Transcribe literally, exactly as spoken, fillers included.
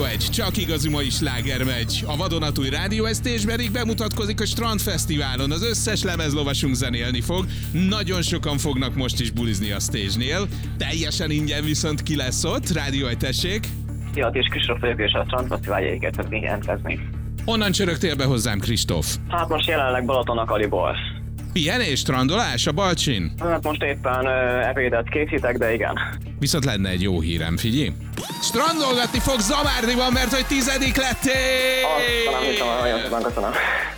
egy, csak igazi mai sláger megy. A vadonatúj rádióesztés pedig bemutatkozik a Strandfesztiválon. Az összes lemezlovasunk zenélni fog. Nagyon sokan fognak most is bulizni a stage-nél. Teljesen ingyen viszont ki lesz ott? Rádió egy, tessék! Fiat és Kristóf vagyok, és a Strandfesztivál jegyeket szeretnék jelentkezni. Honnan csörögtél be hozzám, Kristóf? Hát most jelenleg Balaton-Akaliból. Pihenés, strandolás a Balcsin? Hát most éppen uh, ebédet készítek, de igen. Viszont lenne egy jó hírem, figyelj! Strandolgatni fog Zamárdiban, mert hogy tizedik lettél! Azt nem hiszem, hogy nagyon szépen köszönöm.